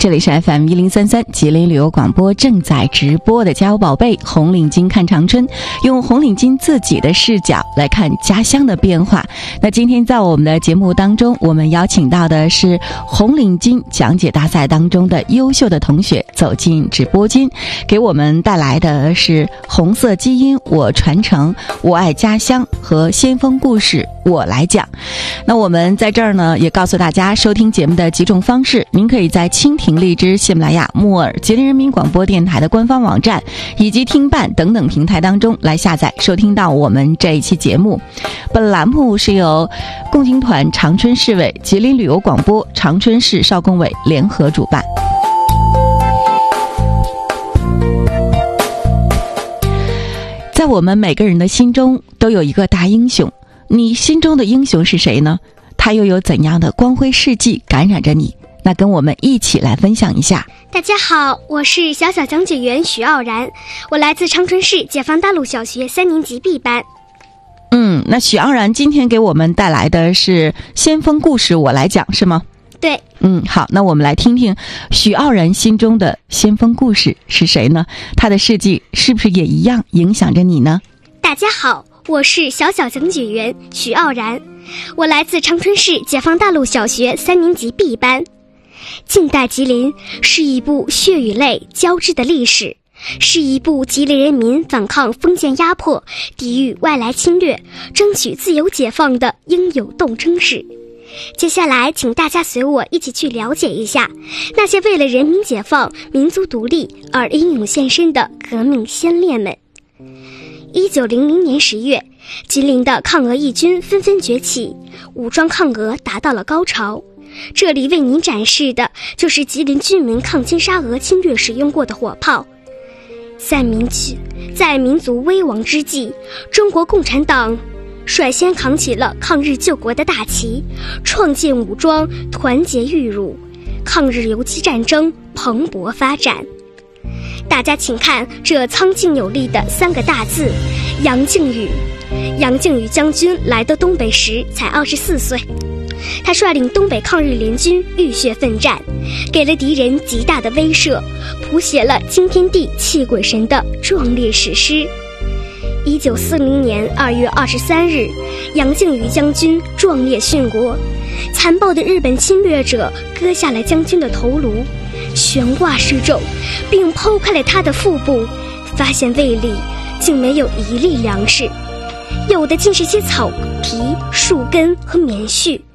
这里是 FM1033 吉林旅游广播正在直播的家有宝贝红领巾看长春，用红领巾自己的视角来看家乡的变化。那今天在我们的节目当中，我们邀请到的是红领巾讲解大赛当中的优秀的同学走进直播间，给我们带来的是红色基因我传承，我爱家乡和先锋故事我来讲。那我们在这儿呢也告诉大家收听节目的几种方式，您可以在蜻蜓、荔枝、喜马拉雅、木耳、吉林人民广播电台的官方网站以及听伴等等平台当中来下载收听到我们这一期节目。本栏目是由共青团长春市委、吉林旅游广播、长春市少工委联合主办。在我们每个人的心中都有一个大英雄，你心中的英雄是谁呢？他又有怎样的光辉事迹感染着你？那跟我们一起来分享一下。 大家好，我是小小讲解员许傲然，我来自长春市解放大路小学3年级 B 班。 那许傲然今天给我们带来的是先锋故事我来讲，是吗？ 对。 好，那我们来听听许傲然心中的先锋故事是谁呢？他的事迹是不是也一样影响着你呢？ 大家好，我是小小讲解员许傲然，我来自长春市解放大路小学3年级 B 班。近代吉林是一部血与泪交织的历史，是一部吉林人民反抗封建压迫、抵御外来侵略、争取自由解放的英勇斗争史。接下来请大家随我一起去了解一下那些为了人民解放、民族独立而英勇献身的革命先烈们。1900年10月，吉林的抗俄义军纷纷崛起，武装抗俄达到了高潮。这里为您展示的就是吉林军民抗金沙俄侵略使用过的火炮。在民族危亡之际，中国共产党率先扛起了抗日救国的大旗，创建武装，团结御侮，抗日游击战争蓬勃发展。大家请看这苍劲有力的3个大字：杨靖宇。杨靖宇将军来到东北时才24岁，他率领东北抗日联军浴血奋战，给了敌人极大的威慑，谱写了惊天地泣鬼神的壮烈史诗。1940年2月23日，杨靖宇将军壮烈殉国，残暴的日本侵略者割下了将军的头颅，悬挂示众，并剖开了他的腹部，发现胃里竟没有一粒粮食，有的竟是些草皮、树根和棉絮。